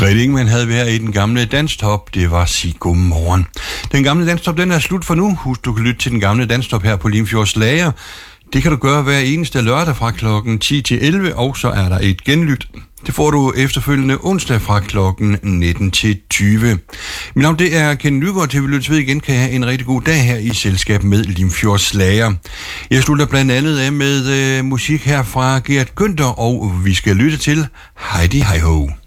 Grete Ingemann havde været i den gamle Danstop. Det var Sig Godmorgen. Den gamle Danstop, den er slut for nu. Husk, du kan lytte til den gamle Danstop her på Limfjords Lager. Det kan du gøre hver eneste lørdag fra klokken 10 til 11, og så er der et genlyt. Det får du efterfølgende onsdag fra klokken 19 til 20. Mit navn det er Ken Nygaard. Til vi lyttes ved igen, kan jeg have en rigtig god dag her i selskab med Limfjords Lager. Jeg slutter blandt andet af med musik her fra Gert Günther, og vi skal lytte til Heidi Hej Ho.